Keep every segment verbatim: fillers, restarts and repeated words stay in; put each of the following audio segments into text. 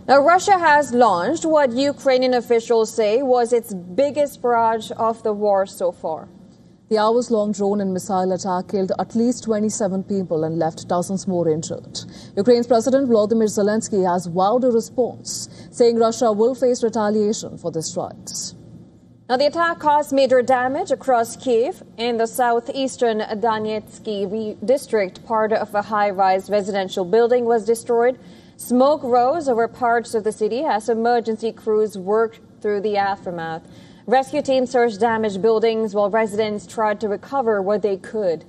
Now, Russia has launched what Ukrainian officials say was its biggest barrage of the war so far. The hours-long drone and missile attack killed at least twenty-seven people and left dozens more injured. Ukraine's President Volodymyr Zelensky has vowed a response, saying Russia will face retaliation for the strikes. Now, the attack caused major damage across Kyiv. In the southeastern Donetsky district, part of a high-rise residential building was destroyed. Smoke rose over parts of the city as emergency crews worked through the aftermath. Rescue teams searched damaged buildings while residents tried to recover what they could.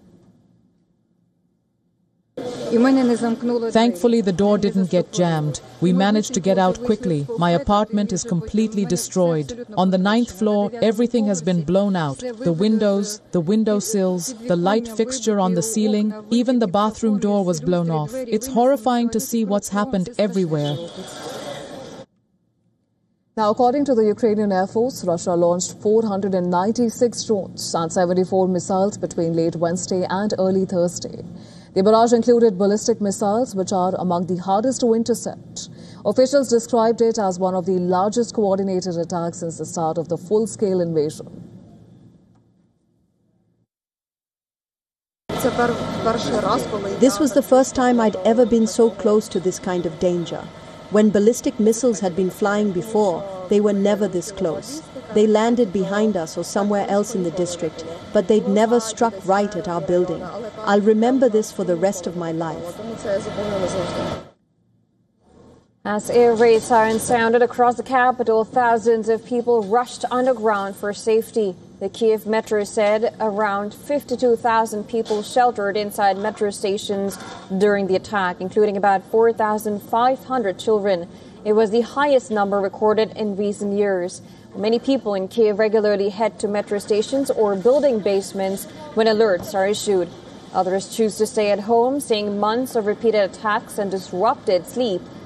Thankfully, the door didn't get jammed. We managed to get out quickly. My apartment is completely destroyed. On the ninth floor, everything has been blown out. The windows, the windowsills, the light fixture on the ceiling, even the bathroom door was blown off. It's horrifying to see what's happened everywhere. Now, according to the Ukrainian Air Force, Russia launched four hundred ninety-six drones and seventy-four missiles between late Wednesday and early Thursday. The barrage included ballistic missiles, which are among the hardest to intercept. Officials described it as one of the largest coordinated attacks since the start of the full-scale invasion. This was the first time I'd ever been so close to this kind of danger. When ballistic missiles had been flying before, they were never this close. They landed behind us or somewhere else in the district, but they'd never struck right at our building. I'll remember this for the rest of my life. As air raid sirens sounded across the capital, thousands of people rushed underground for safety. The Kyiv Metro said around fifty-two thousand people sheltered inside metro stations during the attack, including about four thousand five hundred children. It was the highest number recorded in recent years. Many people in Kyiv regularly head to metro stations or building basements when alerts are issued. Others choose to stay at home, saying months of repeated attacks and disrupted sleep